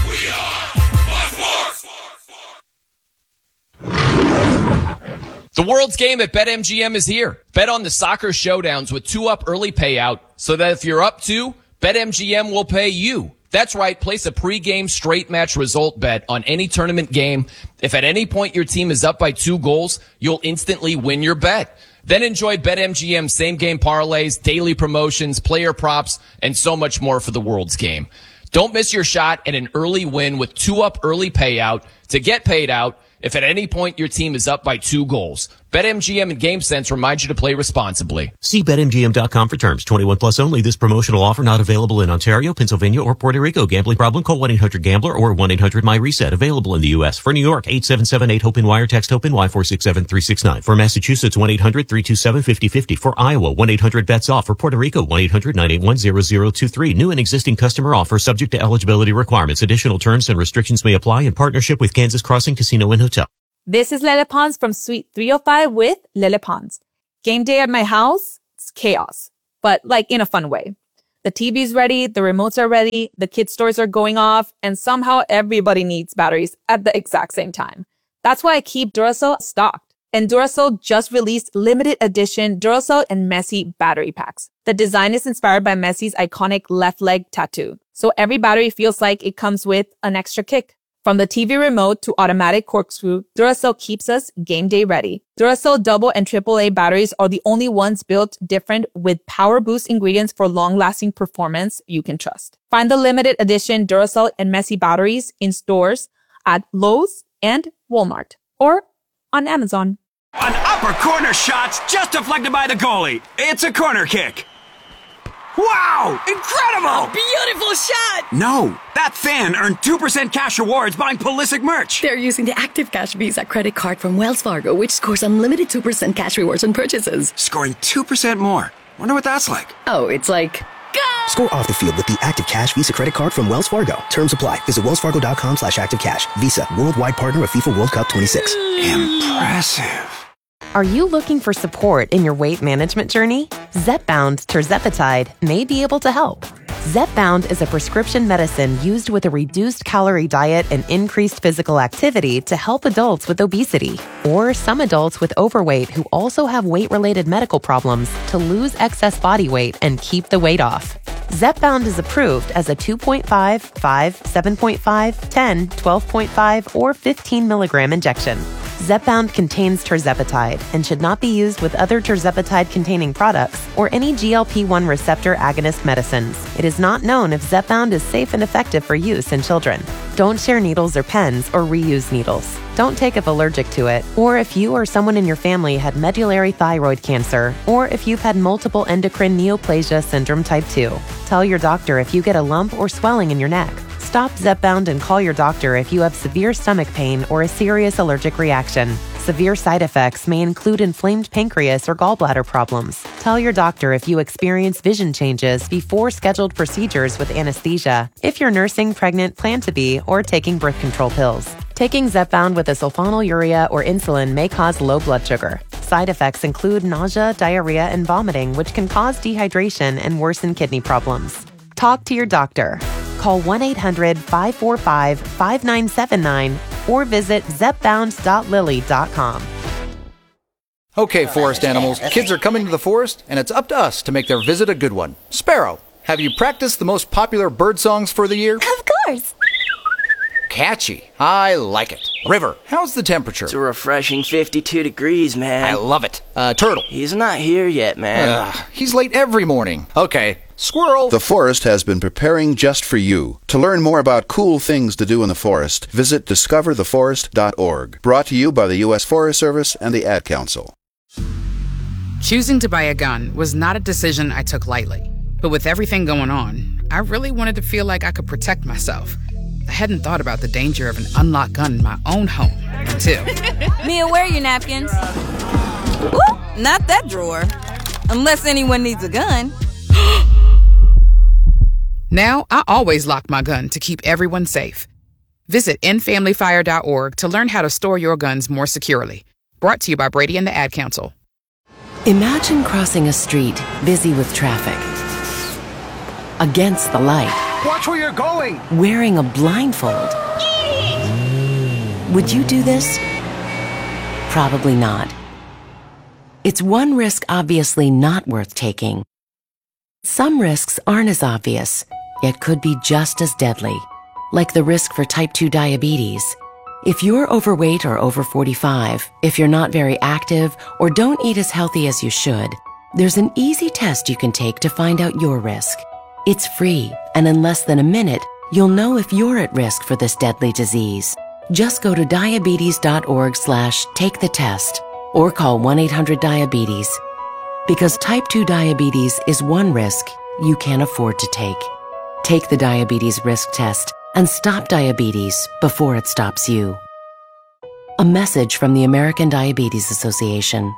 The world's game at BetMGM is here. Bet on the soccer showdowns with two up early payout so that if you're up two, BetMGM will pay you. That's right. Place a pregame straight match result bet on any tournament game. If at any point your team is up by two goals, you'll instantly win your bet. Then enjoy BetMGM same-game parlays, daily promotions, player props, and so much more for the world's game. Don't miss your shot at an early win with two-up early payout to get paid out if at any point your team is up by two goals. BetMGM and GameSense remind you to play responsibly. See Bet M G M dot com for terms. twenty-one plus only. This promotional offer not available in Ontario, Pennsylvania, or Puerto Rico. Gambling problem? Call one eight hundred gambler or one eight hundred my reset. Available in the U S. For New York, eight seven seven eight hope wire. Text HOPE-NY four six seven three six nine. For Massachusetts, one eight hundred three two seven five zero five zero. For Iowa, one eight hundred bets off. For Puerto Rico, one eight hundred nine eight one zero zero two three. New and existing customer offer subject to eligibility requirements. Additional terms and restrictions may apply in partnership with Kansas Crossing Casino and Hotel. This is Lele Pons from Suite three oh five with Lele Pons. Game day at my house, it's chaos, but like in a fun way. The T V's ready, the remotes are ready, the kids' toys are going off, and somehow everybody needs batteries at the exact same time. That's why I keep Duracell stocked. And Duracell just released limited edition Duracell and Messi battery packs. The design is inspired by Messi's iconic left leg tattoo, so every battery feels like it comes with an extra kick. From the T V remote to automatic corkscrew, Duracell keeps us game day ready. Duracell double and triple A batteries are the only ones built different with power boost ingredients for long-lasting performance you can trust. Find the limited edition Duracell and Messi batteries in stores at Lowe's and Walmart or on Amazon. An upper corner shot's just deflected by the goalie. It's a corner kick. Wow! Incredible! A beautiful shot! No, that fan earned two percent cash rewards buying Pulisic merch. They're using the Active Cash Visa credit card from Wells Fargo, which scores unlimited two percent cash rewards on purchases. Scoring two percent more. Wonder what that's like. Oh, it's like... Go! Score off the field with the Active Cash Visa credit card from Wells Fargo. Terms apply. Visit wellsfargo.com slash activecash. Visa, worldwide partner of FIFA World Cup twenty-six. Impressive. Are you looking for support in your weight management journey? Zepbound Tirzepatide may be able to help. Zepbound is a prescription medicine used with a reduced calorie diet and increased physical activity to help adults with obesity or some adults with overweight who also have weight-related medical problems to lose excess body weight and keep the weight off. Zepbound is approved as a two point five, five, seven point five, ten, twelve point five, or fifteen milligram injection. Zepbound contains tirzepatide and should not be used with other tirzepatide-containing products or any G L P one receptor agonist medicines. It is not known if Zepbound is safe and effective for use in children. Don't share needles or pens or reuse needles. Don't take if allergic to it, or if you or someone in your family had medullary thyroid cancer, or if you've had multiple endocrine neoplasia syndrome type two. Tell your doctor if you get a lump or swelling in your neck. Stop Zepbound and call your doctor if you have severe stomach pain or a serious allergic reaction. Severe side effects may include inflamed pancreas or gallbladder problems. Tell your doctor if you experience vision changes before scheduled procedures with anesthesia, if you're nursing, pregnant, plan to be, or taking birth control pills. Taking Zepbound with a sulfonylurea or insulin may cause low blood sugar. Side effects include nausea, diarrhea, and vomiting, which can cause dehydration and worsen kidney problems. Talk to your doctor. Call one eight hundred, five four five, five nine seven nine or visit zepbound dot lilly dot com. Okay, forest animals, kids are coming to the forest, and it's up to us to make their visit a good one. Sparrow, have you practiced the most popular bird songs for the year? Of course. Catchy. I like it. River, how's the temperature? It's a refreshing fifty-two degrees, man. I love it. Uh, Turtle. He's not here yet, man. Uh, he's late every morning. Okay. Squirrel. The forest has been preparing just for you. To learn more about cool things to do in the forest, visit discover the forest dot org. Brought to you by the U S Forest Service and the Ad Council. Choosing to buy a gun was not a decision I took lightly. But with everything going on, I really wanted to feel like I could protect myself. I hadn't thought about the danger of an unlocked gun in my own home until... Mia, where are your napkins? Ooh, not that drawer. Unless anyone needs a gun. Now, I always lock my gun to keep everyone safe. Visit end family fire dot org to learn how to store your guns more securely. Brought to you by Brady and the Ad Council. Imagine crossing a street busy with traffic. Against the light. Watch where you're going! Wearing a blindfold. Would you do this? Probably not. It's one risk obviously not worth taking. Some risks aren't as obvious, yet could be just as deadly, like the risk for type two diabetes. If you're overweight or over forty-five, if you're not very active, or don't eat as healthy as you should, there's an easy test you can take to find out your risk. It's free, and in less than a minute, you'll know if you're at risk for this deadly disease. Just go to diabetes dot org slash take the test. or call one eight hundred diabetes. Because type two diabetes is one risk you can't afford to take. Take the diabetes risk test and stop diabetes before it stops you. A message from the American Diabetes Association.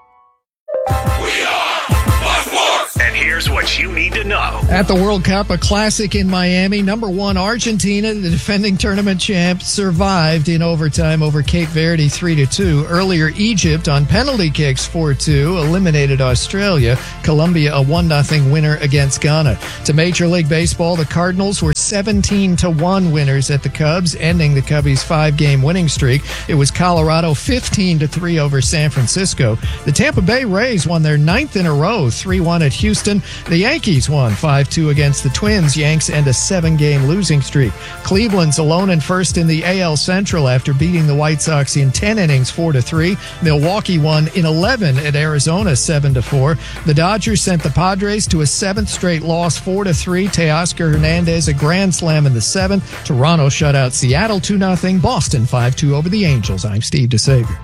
And here's what you need to know. At the World Cup, a classic in Miami, number one Argentina, the defending tournament champ, survived in overtime over Cape Verde three to two. Earlier, Egypt on penalty kicks four two eliminated Australia. Colombia a one nothing winner against Ghana. To Major League Baseball, the Cardinals were seventeen to one winners at the Cubs, ending the Cubbies' five-game winning streak. It was Colorado fifteen to three over San Francisco. The Tampa Bay Rays won their ninth in a row, three one at Houston. The Yankees won five two against the Twins. Yanks end a seven-game losing streak. Cleveland's alone in first in the A L Central after beating the White Sox in ten innings, four to three. Milwaukee won in eleven at Arizona, seven to four. The Dodgers sent the Padres to a seventh straight loss, four to three. Teoscar Hernandez a grand slam in the seventh. Toronto shut out Seattle two nothing. Boston five two over the Angels. I'm Steve DeSavior.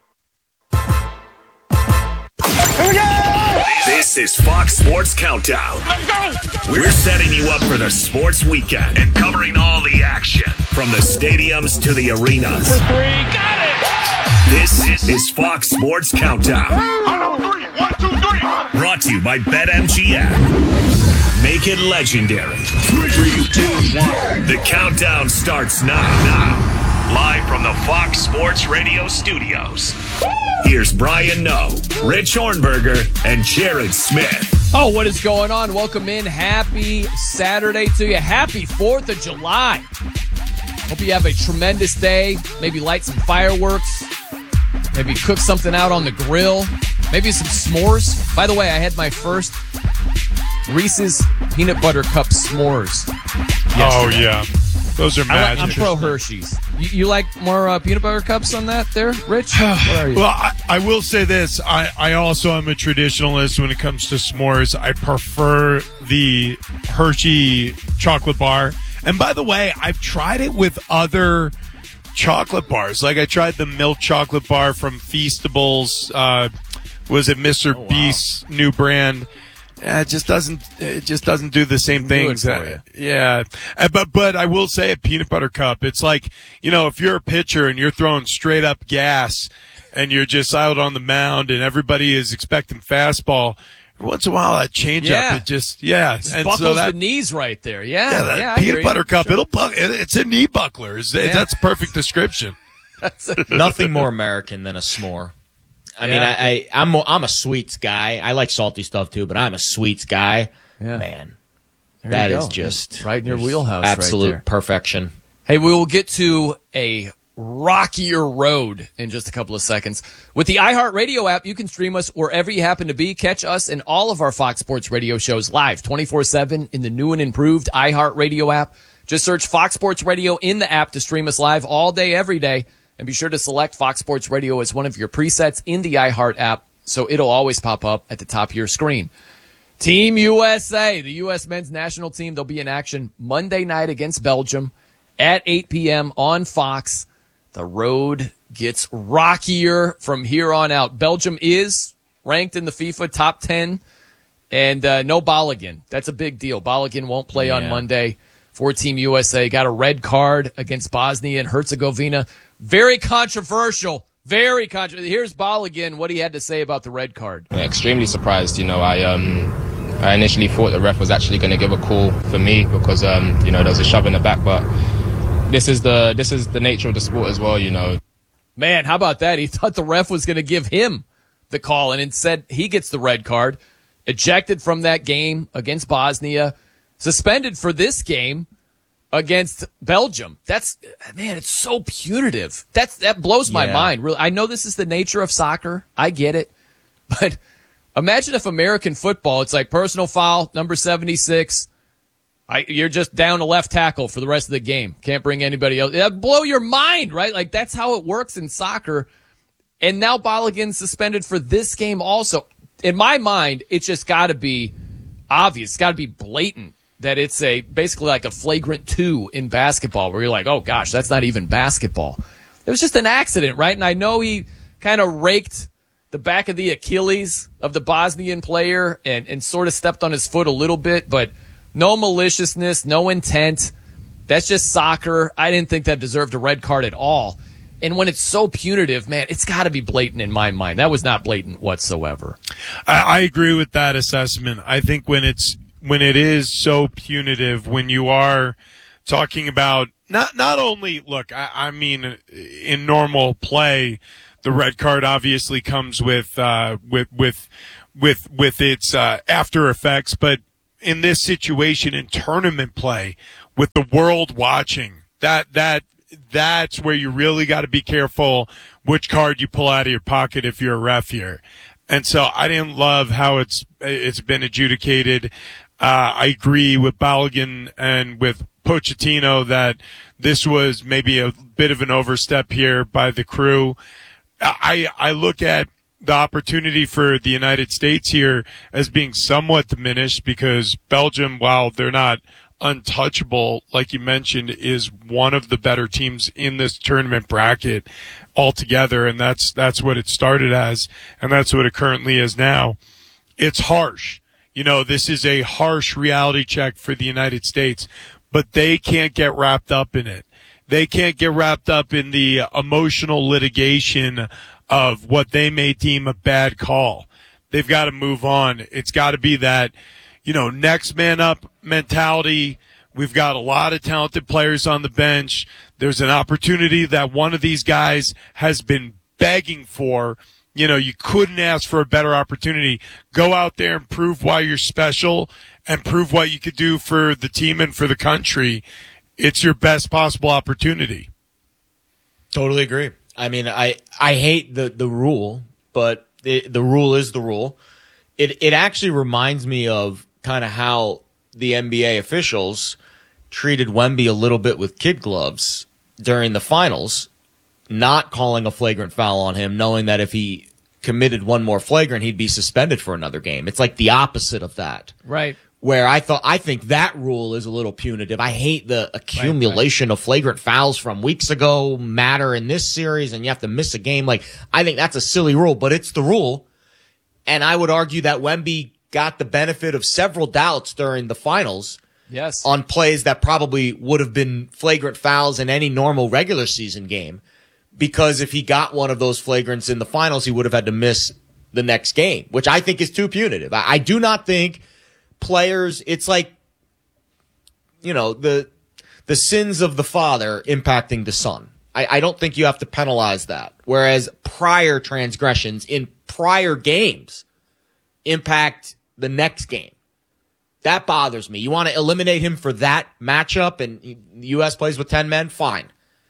This is Fox Sports Countdown. We're setting you up for the sports weekend and covering all the action from the stadiums to the arenas. For three, got it! This is Fox Sports Countdown. One, two, three. Brought to you by BetMGM. Make it legendary. Three, two, one. The countdown starts now. Now. Live from the Fox Sports Radio studios. Here's Brian Noe, Rich Hornberger, and Jared Smith. Oh, what is going on? Welcome in. Happy Saturday to you. Happy fourth of July. Hope you have a tremendous day. Maybe light some fireworks. Maybe cook something out on the grill. Maybe some s'mores. By the way, I had my first Reese's Peanut Butter Cup s'mores yesterday. Oh, yeah. Those are magic. I'm pro Hershey's. You, you like more uh, peanut butter cups on that there, Rich? What are you? Well, I, I will say this. I, I also am a traditionalist when it comes to s'mores. I prefer the Hershey chocolate bar. And by the way, I've tried it with other chocolate bars. Like I tried the milk chocolate bar from Feastables. Uh, was it Mister Oh, wow. Beast's new brand? Uh, it just doesn't. It just doesn't do the same things. Do it for you. Yeah, uh, but but I will say a peanut butter cup. It's like, you know, if you're a pitcher and you're throwing straight up gas, and you're just out on the mound and everybody is expecting fastball. Every once in a while, that change Yeah. up, it just yeah, Just and buckles so that the knees right there. Yeah, yeah, that yeah, I hear peanut you. butter cup. Sure. It'll buck. It, it's a knee buckler. It's- Yeah. That's a perfect description. Nothing more American than a s'more. I mean, Yeah. I, I, I'm a- I'm a sweets guy. I like salty stuff too, but I'm a sweets guy. Yeah. Man, There that you is go. just right in your just wheelhouse. absolute right there. perfection. Hey, we will get to a rockier road in just a couple of seconds. With the iHeartRadio app, you can stream us wherever you happen to be. Catch us and all of our Fox Sports Radio shows live twenty-four seven in the new and improved iHeartRadio app. Just search Fox Sports Radio in the app to stream us live all day, every day. And be sure to select Fox Sports Radio as one of your presets in the iHeart app, so it'll always pop up at the top of your screen. Team U S A, the U S men's national team, they'll be in action Monday night against Belgium at eight p.m. on Fox. The road gets rockier from here on out. Belgium is ranked in the FIFA top ten, and uh, no Balogun. That's a big deal. Balogun won't play on Yeah. Monday for Team U S A. Got a red card against Bosnia and Herzegovina. Very controversial. Very controversial. Here's Balogun, what he had to say about the red card. Yeah, extremely surprised. You know, I um, I initially thought the ref was actually going to give a call for me because um, you know, there was a shove in the back, but this is the this is the nature of the sport as well. You know. Man, how about that? He thought the ref was going to give him the call, and instead he gets the red card, ejected from that game against Bosnia, suspended for this game against Belgium. That's, man, it's so punitive. That's that blows my Yeah. mind. Really, I know this is the nature of soccer. I get it, but imagine if American football, it's like personal foul, number seventy-six. I, you're just down a left tackle for the rest of the game. Can't bring anybody else. That'd blow your mind, right? Like, that's how it works in soccer. And now Balogun's suspended for this game also. In my mind, it's just got to be obvious. It's got to be blatant that it's a basically like a flagrant two in basketball where you're like, oh, gosh, that's not even basketball. It was just an accident, right? And I know he kind of raked the back of the Achilles of the Bosnian player and, and sort of stepped on his foot a little bit, but no maliciousness, no intent. That's just soccer. I didn't think that deserved a red card at all. And when it's so punitive, man, it's got to be blatant in my mind. That was not blatant whatsoever. I, I agree with that assessment. I think when it's when it is so punitive, when you are talking about not not only look, I, I mean, in normal play, the red card obviously comes with uh, with with with with its uh, after effects, but in this situation in tournament play, with the world watching, that that. That's where you really got to be careful which card you pull out of your pocket if you're a ref here. And so I didn't love how it's it's been adjudicated. Uh, I agree with Balogun and with Pochettino that this was maybe a bit of an overstep here by the crew. I I look at the opportunity for the United States here as being somewhat diminished because Belgium, while they're not untouchable, like you mentioned, is one of the better teams in this tournament bracket altogether, and that's that's what it started as, and that's what it currently is now. It's harsh. You know, this is a harsh reality check for the United States, but they can't get wrapped up in it. They can't get wrapped up in the emotional litigation of what they may deem a bad call. They've got to move on. It's got to be that, you know, next man up mentality. We've got a lot of talented players on the bench. There's an opportunity that one of these guys has been begging for. You know, you couldn't ask for a better opportunity. Go out there and prove why you're special and prove what you could do for the team and for the country. It's your best possible opportunity. Totally agree. I mean, I, I hate the, the rule, but it, the rule is the rule. It, it actually reminds me of kind of how the N B A officials treated Wemby a little bit with kid gloves during the finals, not calling a flagrant foul on him, knowing that if he committed one more flagrant, he'd be suspended for another game. It's like the opposite of that. Right. Where I thought, I think that rule is a little punitive. I hate the accumulation right, right. of flagrant fouls from weeks ago matter in this series, and you have to miss a game. Like, I think that's a silly rule, but it's the rule. And I would argue that Wemby got the benefit of several doubts during the finals. Yes. On plays that probably would have been flagrant fouls in any normal regular season game. Because if he got one of those flagrants in the finals, he would have had to miss the next game, which I think is too punitive. I, I do not think players, it's like, you know, the, the sins of the father impacting the son. I, I don't think you have to penalize that. Whereas prior transgressions in prior games impact the next game. That bothers me. You want to eliminate him for that matchup and the U S plays with ten men? Fine.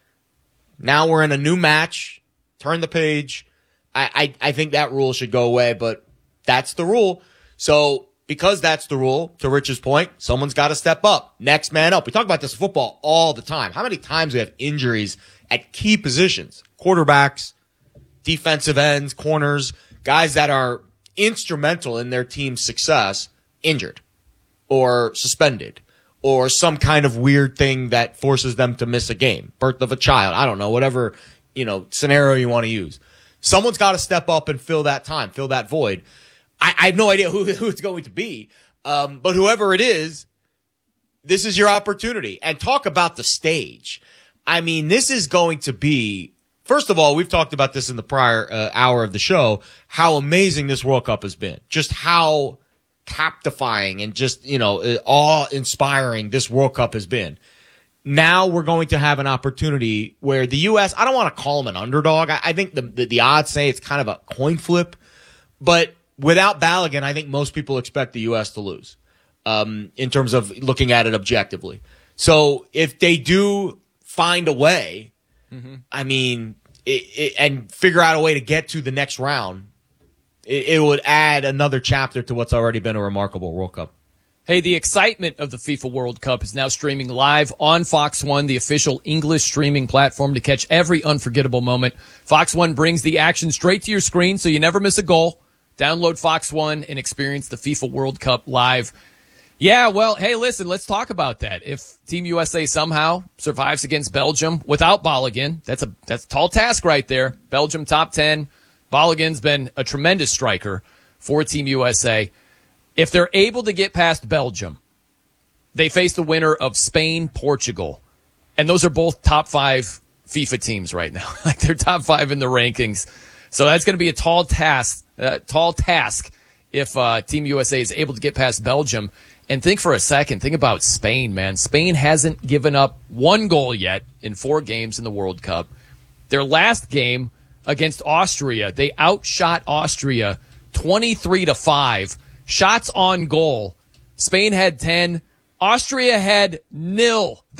Now we're in a new match. Turn the page. I, I, I think that rule should go away, but that's the rule. So because that's the rule, to Rich's point, someone's got to step up. Next man up. We talk about this in football all the time. How many times we have injuries at key positions? Quarterbacks, defensive ends, corners, guys that are instrumental in their team's success, injured or suspended or some kind of weird thing that forces them to miss a game, birth of a child, I don't know, whatever, you know, scenario you want to use. Someone's got to step up and fill that time, fill that void. I, I have no idea who, who it's going to be, um, but whoever it is, this is your opportunity. And talk about the stage. I mean, this is going to be, first of all, we've talked about this in the prior uh, hour of the show, how amazing this World Cup has been. Just how captifying and just, you know, awe-inspiring this World Cup has been. Now we're going to have an opportunity where the U S, I don't want to call them an underdog. I, I think the, the, the odds say it's kind of a coin flip. But without Balogun, I think most people expect the U S to lose um, in terms of looking at it objectively. So if they do find a way, mm-hmm. I mean, it, it, and figure out a way to get to the next round, it, it would add another chapter to what's already been a remarkable World Cup. Hey, the excitement of the FIFA World Cup is now streaming live on Fox One, the official English streaming platform to catch every unforgettable moment. Fox One brings the action straight to your screen so you never miss a goal. Download Fox One and experience the FIFA World Cup live. Yeah, well, hey, listen, let's talk about that. If Team U S A somehow survives against Belgium without Balogun, that's a that's a tall task right there. Belgium top ten, Balogun's been a tremendous striker for Team U S A. If they're able to get past Belgium, they face the winner of Spain, Portugal. And those are both top five FIFA teams right now. Like they're top five in the rankings. So that's going to be a tall task, uh, tall task if uh, Team U S A is able to get past Belgium. And think for a second, think about Spain, man. Spain hasn't given up one goal yet in four games in the World Cup. Their last game against Austria, they outshot Austria twenty-three to five. Shots on goal. Spain had ten. Austria had nil.